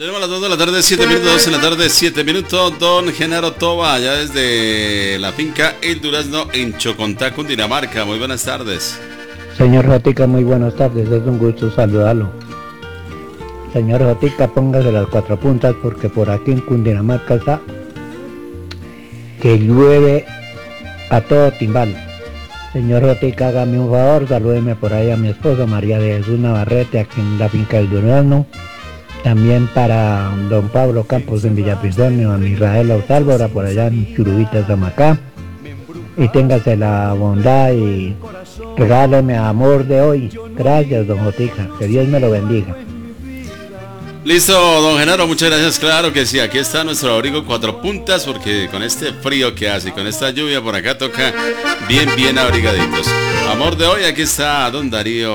Tenemos las 2 de la tarde, 7 minutos, 2 de la tarde, 7 minutos. Don Genaro Toba, allá desde la finca El Durazno en Chocontá, Cundinamarca. Muy buenas tardes. Señor Jotica, muy buenas tardes, es un gusto saludarlo. Señor Jotica, póngase las 4 puntas porque por aquí en Cundinamarca está que llueve a todo timbal. Señor Jotica, hágame un favor, salúdeme por ahí a mi esposa María de Jesús Navarrete, aquí en la finca El Durazno. También para don Pablo Campos en Villaprisonio, a mi Israel Otálvora por allá en Churubita, Zamacá. Y téngase la bondad y regáleme amor de hoy. Gracias, don Jotica, que Dios me lo bendiga. Listo, don Genaro, muchas gracias. Claro que sí, aquí está nuestro abrigo 4 puntas, porque con este frío que hace y con esta lluvia por acá toca bien abrigaditos. Amor de hoy, aquí está don Darío.